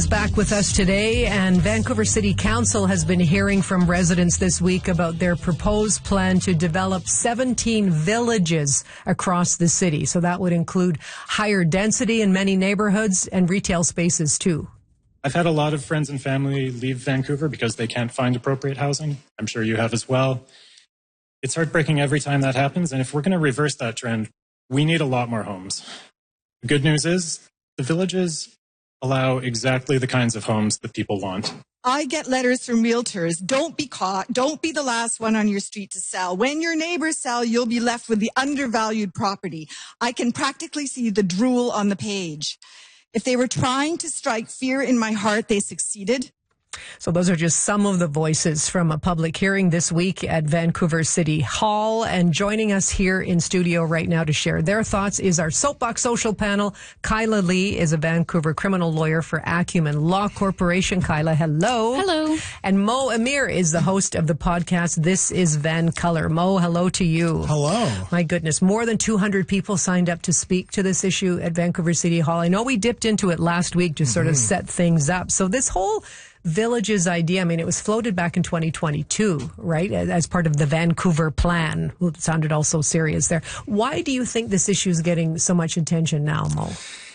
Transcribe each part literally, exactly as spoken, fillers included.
Back with us today, and Vancouver City Council has been hearing from residents this week about their proposed plan to develop seventeen villages across the city. So that would include higher density in many neighborhoods and retail spaces too. I've had a lot of friends and family leave Vancouver because they can't find appropriate housing. I'm sure you have as well. It's heartbreaking every time that happens, and if we're going to reverse that trend, we need a lot more homes. The good news is the villages allow exactly the kinds of homes that people want. I get letters from realtors. Don't be caught. Don't be the last one on your street to sell. When your neighbors sell, you'll be left with the undervalued property. I can practically see the drool on the page. If they were trying to strike fear in my heart, they succeeded. So those are just some of the voices from a public hearing this week at Vancouver City Hall. And joining us here in studio right now to share their thoughts is our Soapbox Social panel. Kyla Lee is a Vancouver criminal lawyer for Acumen Law Corporation. Kyla, hello. Hello. And Mo Amir is the host of the podcast This is Van Color. Mo, hello to you. Hello. My goodness, more than two hundred people signed up to speak to this issue at Vancouver City Hall. I know we dipped into it last week to sort mm-hmm. of set things up. So this whole Villages idea, I mean, it was floated back in twenty twenty-two, right, as part of the Vancouver Plan. Well, it sounded also serious there. Why do you think this issue is getting so much attention now, Mo?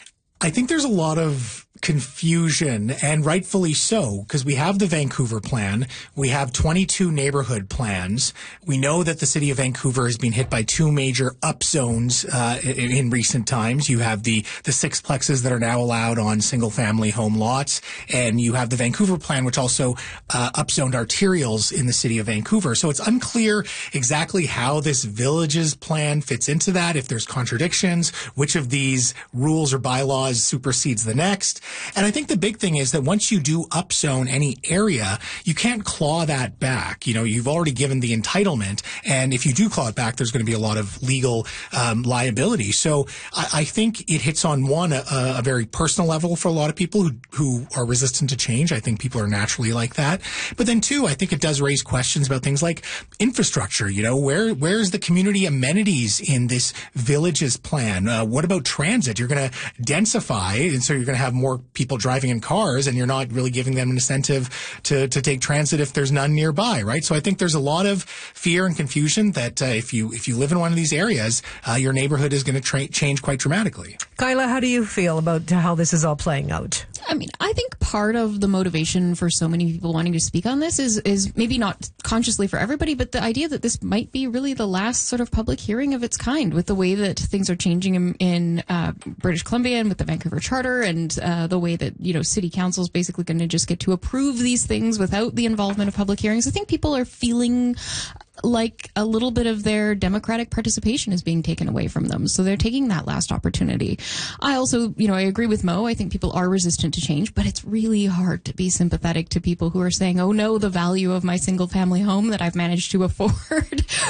I think there's a lot of confusion, and rightfully so, because we have the Vancouver Plan. We have twenty-two neighborhood plans. We know that the city of Vancouver has been hit by two major upzones uh, in, in recent times. You have the, the sixplexes that are now allowed on single-family home lots, and you have the Vancouver Plan, which also uh, upzoned arterials in the city of Vancouver. So it's unclear exactly how this Villages Plan fits into that, if there's contradictions, which of these rules or bylaws supersedes the next. And I think the big thing is that once you do upzone any area, you can't claw that back. You know, you've already given the entitlement, and if you do claw it back, there's going to be a lot of legal um, liability. So I, I think it hits on, one, a, a very personal level for a lot of people who, who are resistant to change. I think people are naturally like that. But then, two, I think it does raise questions about things like infrastructure. You know, where where's the community amenities in this Villages Plan? Uh, what about transit? You're going to densify, and so you're going to have more people driving in cars, and you're not really giving them an incentive to, to take transit if there's none nearby, right? So I think there's a lot of fear and confusion that uh, if you if you live in one of these areas, uh, your neighborhood is going to tra- change quite dramatically. Kyla, how do you feel about how this is all playing out? I mean, I think part of the motivation for so many people wanting to speak on this is is maybe not consciously for everybody, but the idea that this might be really the last sort of public hearing of its kind, with the way that things are changing in, in uh, British Columbia and with the Vancouver Charter, and uh, the way that, you know, city council is basically going to just get to approve these things without the involvement of public hearings. I think people are feeling like a little bit of their democratic participation is being taken away from them. So they're taking that last opportunity. I also, you know, I agree with Mo. I think people are resistant to change, but it's really hard to be sympathetic to people who are saying, oh no, the value of my single family home that I've managed to afford